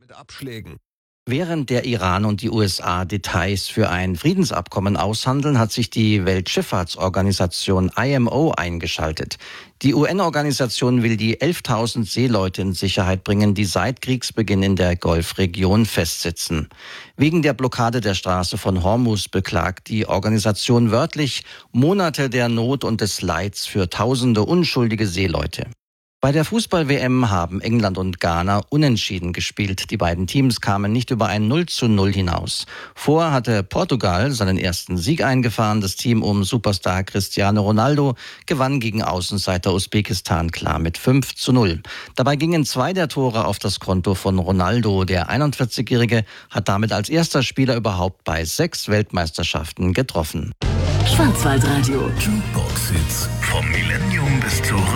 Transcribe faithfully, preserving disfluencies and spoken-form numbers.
mit Abschlägen. Während der Iran und die U S A Details für ein Friedensabkommen aushandeln, hat sich die Weltschifffahrtsorganisation I M O eingeschaltet. Die U N-Organisation will die elftausend Seeleute in Sicherheit bringen, die seit Kriegsbeginn in der Golfregion festsitzen. Wegen der Blockade der Straße von Hormuz beklagt die Organisation wörtlich Monate der Not und des Leids für tausende unschuldige Seeleute. Bei der Fußball-W M haben England und Ghana unentschieden gespielt. Die beiden Teams kamen nicht über ein null zu null hinaus. Vorher hatte Portugal seinen ersten Sieg eingefahren. Das Team um Superstar Cristiano Ronaldo gewann gegen Außenseiter Usbekistan klar mit fünf zu null. Dabei gingen zwei der Tore auf das Konto von Ronaldo. Der einundvierzigjährige hat damit als erster Spieler überhaupt bei sechs Weltmeisterschaften getroffen. Schwarzwaldradio. Jukebox Hits vom Millennium bis zur